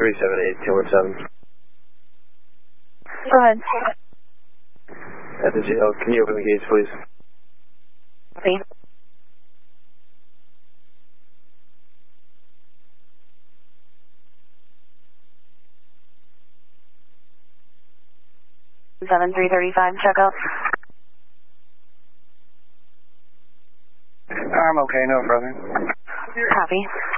378-217. Go ahead. At the jail, can you open the gates, please? See. 7335, check out. I'm okay, no problem. Copy.